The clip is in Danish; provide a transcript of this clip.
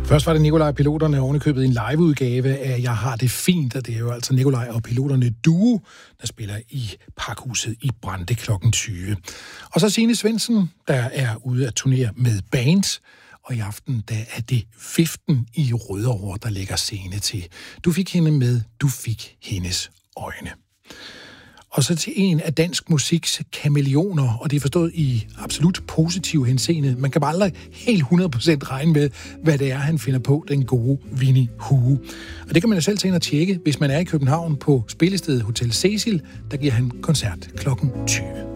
Først var det Nikolaj og Piloterne ovenikøbet i en liveudgave af Jeg har det fint, og det er jo altså Nikolaj og Piloterne duo, der spiller i Pakhuset i Brande kl. 20. Og så Signe Svendsen, der er ude at turnere med bands, og i aften der er det Viften i Rødovre, der lægger scene til. Du fik hende med, du fik hendes øjne. Og så til en af dansk musiks kameleoner, og det er forstået i absolut positiv henseende. Man kan bare aldrig helt 100% regne med, hvad det er, han finder på, den gode Winnie Hue. Og det kan man jo selv tage ind og tjekke, hvis man er i København på spillestedet Hotel Cecil. Der giver han koncert kl. 20.